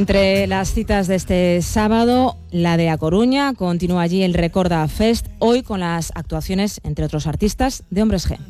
Entre las citas de este sábado, la de A Coruña, continúa allí el Recorda Fest, hoy con las actuaciones, entre otros artistas, de Hombres G.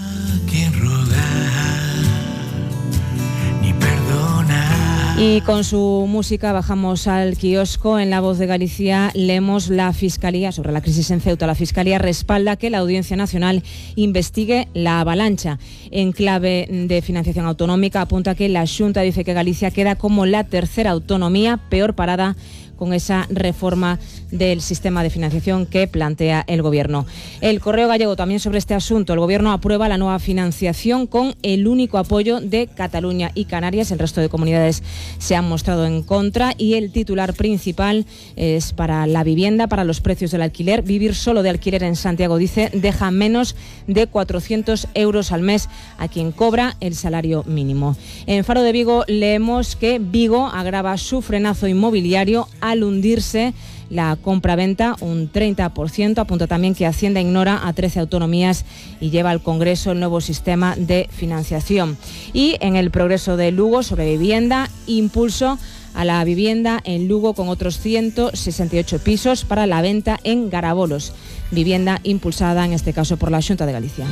Y con su música bajamos al kiosco. En La Voz de Galicia leemos la Fiscalía, sobre la crisis en Ceuta, la Fiscalía respalda que la Audiencia Nacional investigue la avalancha. En clave de financiación autonómica apunta que la Xunta dice que Galicia queda como la tercera autonomía peor parada con esa reforma del sistema de financiación que plantea el Gobierno. El Correo Gallego también sobre este asunto. El Gobierno aprueba la nueva financiación con el único apoyo de Cataluña y Canarias. El resto de comunidades se han mostrado en contra y el titular principal es para la vivienda, para los precios del alquiler. Vivir solo de alquiler en Santiago, dice, deja menos de 400 euros al mes a quien cobra el salario mínimo. En Faro de Vigo leemos que Vigo agrava su frenazo inmobiliario al hundirse la compra-venta un 30%. Apunta también que Hacienda ignora a 13 autonomías y lleva al Congreso el nuevo sistema de financiación. Y en el Progreso de Lugo, sobre vivienda, impulso a la vivienda en Lugo con otros 168 pisos para la venta en Garabolos. Vivienda impulsada en este caso por la Xunta de Galicia.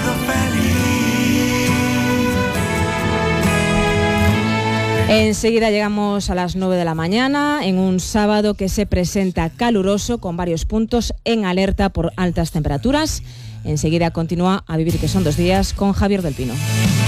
Enseguida llegamos a las 9 de la mañana, en un sábado que se presenta caluroso, con varios puntos en alerta por altas temperaturas. Enseguida continúa A Vivir, que son 2 días, con Javier del Pino.